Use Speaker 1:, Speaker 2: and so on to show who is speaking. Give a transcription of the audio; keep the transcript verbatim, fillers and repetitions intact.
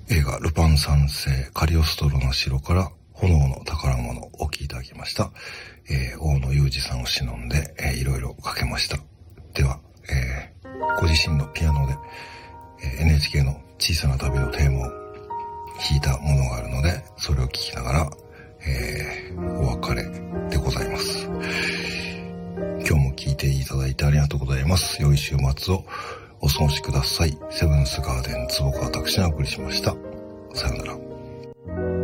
Speaker 1: 映画ルパン三世カリオストロの城から炎の宝物をお聴きいただきました。えー、大野裕二さんを忍んで、えー、いろいろかけました。では、えー、ご自身のピアノで、えー、エヌエイチケー の小さな旅のテーマを弾いたものがあるので、それを聴きながら、えー、お別れでございます。今日も聴いていただいてありがとうございます。良い週末をお過ごしください。セブンスガーデン坪川拓司がお送りしました。さようなら。